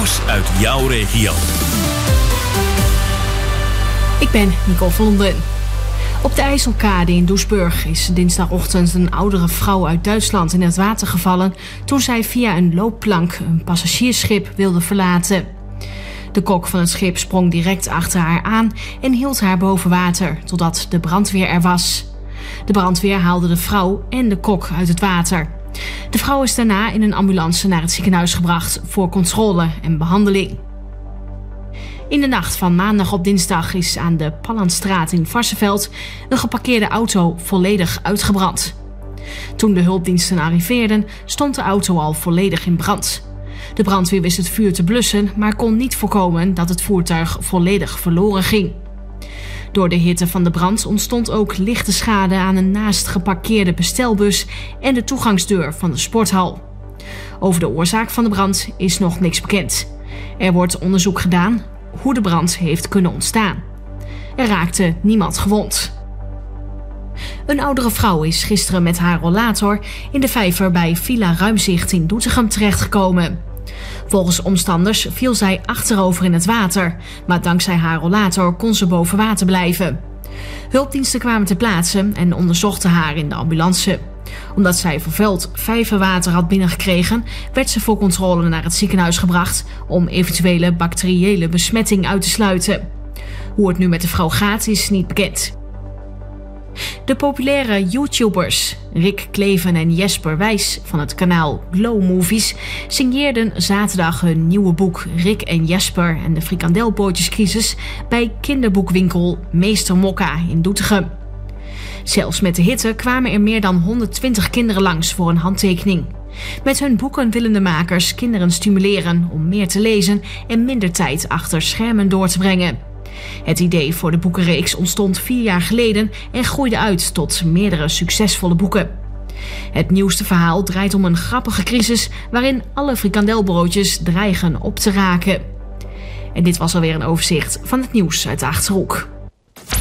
nieuws uit jouw regio. Ik ben Nicole van Londen. Op de IJsselkade in Doesburg is dinsdagochtend een oudere vrouw uit Duitsland in het water gevallen toen zij via een loopplank een passagiersschip wilde verlaten. De kok van het schip sprong direct achter haar aan en hield haar boven water totdat de brandweer er was. De brandweer haalde de vrouw en de kok uit het water. De vrouw is daarna in een ambulance naar het ziekenhuis gebracht voor controle en behandeling. In de nacht van maandag op dinsdag is aan de Pallandstraat in Varsseveld een geparkeerde auto volledig uitgebrand. Toen de hulpdiensten arriveerden, stond de auto al volledig in brand. De brandweer wist het vuur te blussen, maar kon niet voorkomen dat het voertuig volledig verloren ging. Door de hitte van de brand ontstond ook lichte schade aan een naast geparkeerde bestelbus en de toegangsdeur van de sporthal. Over de oorzaak van de brand is nog niks bekend. Er wordt onderzoek gedaan hoe de brand heeft kunnen ontstaan. Er raakte niemand gewond. Een oudere vrouw is gisteren met haar rollator in de vijver bij Villa Ruimzicht in Doetinchem terechtgekomen. Volgens omstanders viel zij achterover in het water, maar dankzij haar rollator kon ze boven water blijven. Hulpdiensten kwamen ter plaatse en onderzochten haar in de ambulance. Omdat zij vervuild vijverwater had binnengekregen, werd ze voor controle naar het ziekenhuis gebracht om eventuele bacteriële besmetting uit te sluiten. Hoe het nu met de vrouw gaat is niet bekend. De populaire YouTubers Rick Kleven en Jesper Wijs van het kanaal Glow Movies signeerden zaterdag hun nieuwe boek Rick en Jesper en de frikandelbootjescrisis bij kinderboekwinkel Meester Mokka in Doetinchem. Zelfs met de hitte kwamen er meer dan 120 kinderen langs voor een handtekening. Met hun boeken willen de makers kinderen stimuleren om meer te lezen en minder tijd achter schermen door te brengen. Het idee voor de boekenreeks ontstond 4 jaar geleden en groeide uit tot meerdere succesvolle boeken. Het nieuwste verhaal draait om een grappige crisis waarin alle frikandelbroodjes dreigen op te raken. En dit was alweer een overzicht van het nieuws uit de Achterhoek.